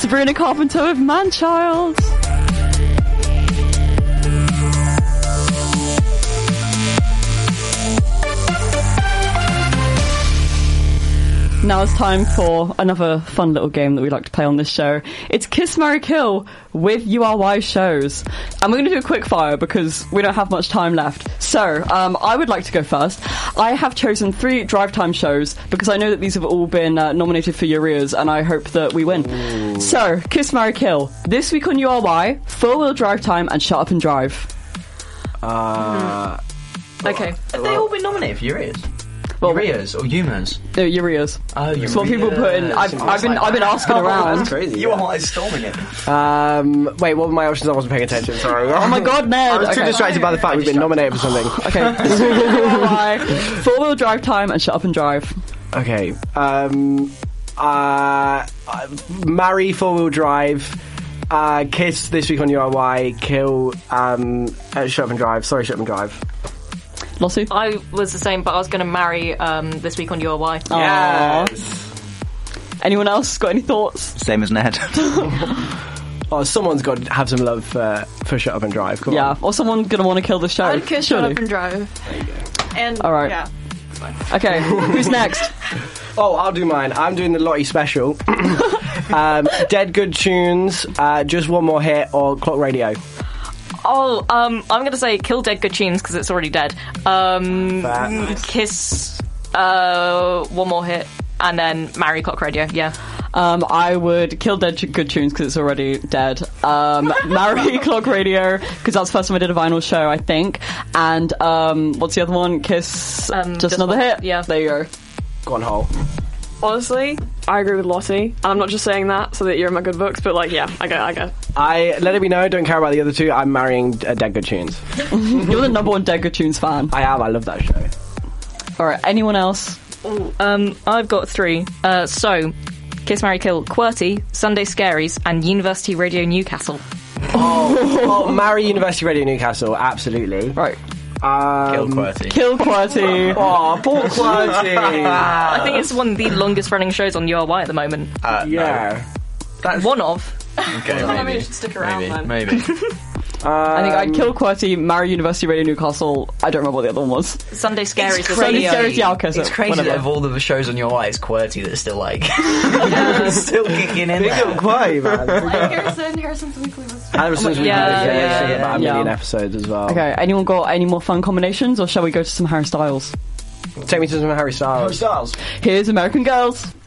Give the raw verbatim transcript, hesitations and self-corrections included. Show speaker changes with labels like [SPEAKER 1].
[SPEAKER 1] Sabrina Carpenter with Man-Child. Now it's time for another fun little game that we like to play on this show. It's Kiss, Marry, Kill with U R Y shows. And we're going to do a quick fire because we don't have much time left. So, um, I would like to go first. I have chosen three drive time shows because I know that these have all been uh, nominated for your ears and I hope that we win. Ooh. So, Kiss, Marry, Kill. This week on U R Y, Four Wheel Drive Time and Shut Up and Drive.
[SPEAKER 2] Uh,
[SPEAKER 3] mm-hmm. Okay.
[SPEAKER 4] Have they all been nominated for your ears? Well, Urias or humans?
[SPEAKER 1] No, Urias.
[SPEAKER 4] Oh, Urias.
[SPEAKER 1] That's what people put in. I've, I've been, like I've been asking around.
[SPEAKER 2] That's crazy.
[SPEAKER 4] You yeah. are storming it.
[SPEAKER 2] Um, wait, what were my options? I wasn't paying attention. Sorry.
[SPEAKER 1] Oh my God, Ned.
[SPEAKER 2] I was
[SPEAKER 1] okay.
[SPEAKER 2] too distracted by the fact we've been nominated for something.
[SPEAKER 1] Okay. Four Wheel Drive Time and Shut Up and Drive.
[SPEAKER 2] Okay. Um, uh, marry Four Wheel Drive. Uh, Kiss this week on U R Y. Kill. Um, uh, Shut Up and Drive. Sorry, Shut Up and Drive.
[SPEAKER 1] Lossie?
[SPEAKER 3] I was the same, but I was going to marry um, this week on U R Y.
[SPEAKER 2] Yes.
[SPEAKER 1] Anyone else got any thoughts?
[SPEAKER 4] Same as Ned.
[SPEAKER 2] Oh, someone's got to have some love for, for Shut Up and Drive. Come
[SPEAKER 1] yeah,
[SPEAKER 2] on.
[SPEAKER 1] or someone going to want to kill the show.
[SPEAKER 5] I'd kiss
[SPEAKER 1] Surely.
[SPEAKER 5] Shut Up and Drive.
[SPEAKER 2] There you go.
[SPEAKER 5] And,
[SPEAKER 1] all right.
[SPEAKER 5] Yeah.
[SPEAKER 1] Okay, who's next?
[SPEAKER 2] Oh, I'll do mine. I'm doing the Lottie special. um, Dead Good Tunes, uh, Just One More Hit, or Clock Radio.
[SPEAKER 3] Oh, um, I'm going to say Kill Dead Good Tunes because it's already dead. Um,
[SPEAKER 2] nice.
[SPEAKER 3] Kiss, uh, One More Hit, and then marry Clock Radio, yeah.
[SPEAKER 1] Um, I would kill Dead Good Tunes because it's already dead. Um, marry Clock Radio because that's the first time I did a vinyl show, I think. And um, what's the other one? Kiss,
[SPEAKER 3] um,
[SPEAKER 1] just,
[SPEAKER 3] just
[SPEAKER 1] another
[SPEAKER 3] one,
[SPEAKER 1] hit.
[SPEAKER 3] Yeah,
[SPEAKER 1] there you go.
[SPEAKER 2] Go on, Hole.
[SPEAKER 5] Honestly, I agree with Lottie, and I'm not just saying that so that you're in my good books, but like, yeah, I go, I go.
[SPEAKER 2] I let it be known, don't care about the other two. I'm marrying uh, Dead Good Tunes.
[SPEAKER 1] You're the number one Dead Good Tunes fan.
[SPEAKER 2] I am. I love that show.
[SPEAKER 1] All right. Anyone else?
[SPEAKER 3] Ooh, um, I've got three. Uh, so, Kiss, Marry, Kill, QWERTY, Sunday Scaries, and University Radio Newcastle.
[SPEAKER 2] Oh, oh marry University Radio Newcastle. Absolutely.
[SPEAKER 1] Right.
[SPEAKER 2] Um,
[SPEAKER 4] Kill QWERTY.
[SPEAKER 1] Kill QWERTY.
[SPEAKER 2] Oh, poor QWERTY.
[SPEAKER 3] I think it's one of the longest running shows on U R Y at the moment.
[SPEAKER 4] Uh,
[SPEAKER 2] yeah.
[SPEAKER 4] No. That's
[SPEAKER 3] one of.
[SPEAKER 4] Okay,
[SPEAKER 5] Well,
[SPEAKER 4] maybe.
[SPEAKER 5] maybe you should stick around
[SPEAKER 4] maybe,
[SPEAKER 5] then.
[SPEAKER 4] Maybe.
[SPEAKER 2] Um,
[SPEAKER 1] I think I'd kill QWERTY, marry University Radio Newcastle. I don't remember what the other one was.
[SPEAKER 3] Sunday Scaries.
[SPEAKER 4] It's
[SPEAKER 3] was
[SPEAKER 4] crazy.
[SPEAKER 3] the, uh,
[SPEAKER 1] Scaries, yeah, okay, so
[SPEAKER 4] It's crazy
[SPEAKER 1] whatever.
[SPEAKER 4] that of all the shows on your eye, it's QWERTY that's still like still kicking in.
[SPEAKER 2] Big up QWERTY, man.
[SPEAKER 5] Like Harrison, Harrison's Weekly was...
[SPEAKER 2] Harrison's Weekly,
[SPEAKER 3] Yeah,
[SPEAKER 2] yeah,
[SPEAKER 3] yeah,
[SPEAKER 2] yeah,
[SPEAKER 3] yeah,
[SPEAKER 2] about a
[SPEAKER 1] yeah.
[SPEAKER 2] million episodes as well.
[SPEAKER 1] Okay, anyone got any more fun combinations, or shall we go to some Harry Styles?
[SPEAKER 2] Take me to some Harry Styles.
[SPEAKER 4] Styles.
[SPEAKER 1] Here's American Girls.